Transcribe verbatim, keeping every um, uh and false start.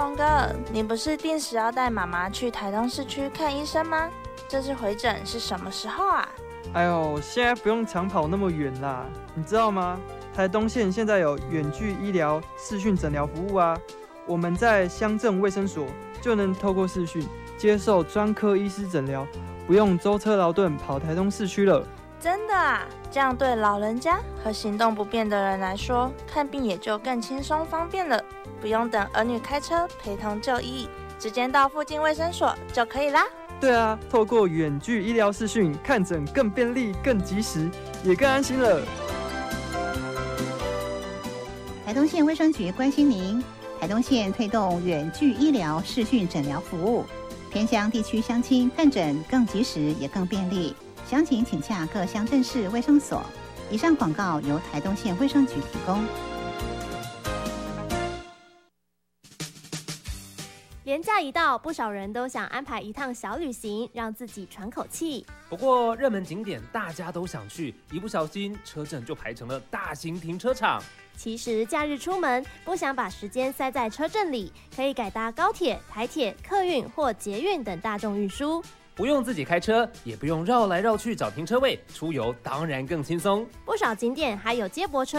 龙哥，你不是定时要带妈妈去台东市区看医生吗？这次回诊是什么时候啊？ 哎呦，现在不用长跑那么远啦，你知道吗？台东县现在有远距医疗视讯诊疗服务啊，我们在乡镇卫生所就能透过视讯接受专科医师诊疗，不用舟车劳顿跑台东市区了。 真的啊？这样对老人家和行动不便的人来说，看病也就更轻松方便了，不用等儿女开车陪同就医，直接到附近卫生所就可以啦。 对啊，透过远距医疗视讯看诊更便利、更及时，也更安心了。 台东县卫生局关心您，台东县推动远距医疗视讯诊疗服务，偏乡地区乡亲看诊更及时也更便利。详情请洽各乡镇市卫生所。以上广告由台东县卫生局提供。 连假一到，不少人都想安排一趟小旅行，让自己喘口气。 不过热门景点大家都想去，一不小心车阵就排成了大型停车场。 其实假日出门不想把时间塞在车阵里，可以改搭高铁、台铁、客运或捷运等大众运输， 不用自己开车，也不用绕来绕去找停车位，出游当然更轻松。 不少景点还有接驳车